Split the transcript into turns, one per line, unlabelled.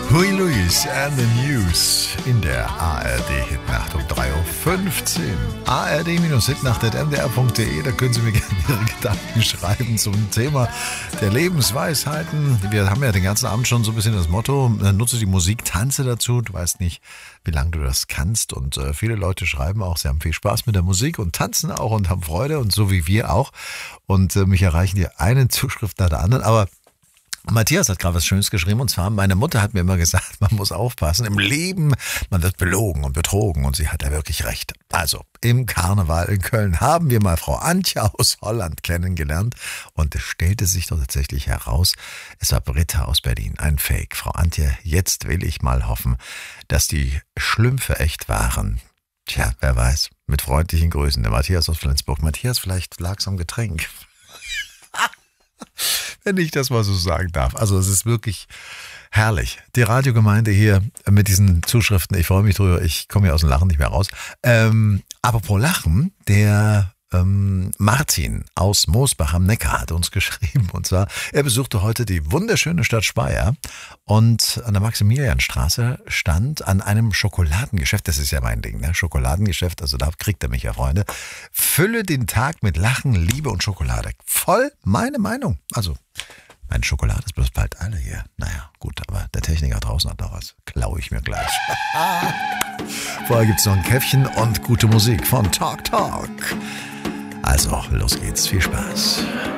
Huey Lewis and the News in der ARD-Hitnacht um 3.15 Uhr. ard-hitnacht.mdr.de, da können Sie mir gerne Ihre Gedanken schreiben zum Thema der Lebensweisheiten. Wir haben ja den ganzen Abend schon so ein bisschen das Motto, nutze die Musik, tanze dazu. Du weißt nicht, wie lange du das kannst. Und viele Leute schreiben auch, sie haben viel Spaß mit der Musik und tanzen auch und haben Freude und so wie wir auch. Und mich erreichen hier eine Zuschrift nach der anderen, aber Matthias hat gerade was Schönes geschrieben, und zwar, meine Mutter hat mir immer gesagt, man muss aufpassen, im Leben, man wird belogen und betrogen, und sie hat ja wirklich recht. Also, im Karneval in Köln haben wir mal Frau Antje aus Holland kennengelernt, und es stellte sich doch tatsächlich heraus, es war Britta aus Berlin, ein Fake. Frau Antje, jetzt will ich mal hoffen, dass die Schlümpfe echt waren. Tja, wer weiß, mit freundlichen Grüßen, der Matthias aus Flensburg. Matthias, vielleicht lag's am Getränk. Wenn ich das mal so sagen darf. Also es ist wirklich herrlich. Die Radiogemeinde hier mit diesen Zuschriften, ich freue mich drüber, ich komme hier aus dem Lachen nicht mehr raus. Apropos Lachen, der Martin aus Moosbach am Neckar hat uns geschrieben. Und zwar, er besuchte heute die wunderschöne Stadt Speyer, und an der Maximilianstraße stand an einem Schokoladengeschäft, das ist ja mein Ding, ne? Schokoladengeschäft, also da kriegt er mich ja, Freunde. Fülle den Tag mit Lachen, Liebe und Schokolade. Voll meine Meinung. Also, meine Schokolade ist bloß bald alle hier. Naja, gut, aber der Techniker draußen hat noch was. Klaue ich mir gleich. Vorher gibt's noch ein Käffchen und gute Musik von Talk Talk. Also, los geht's. Viel Spaß.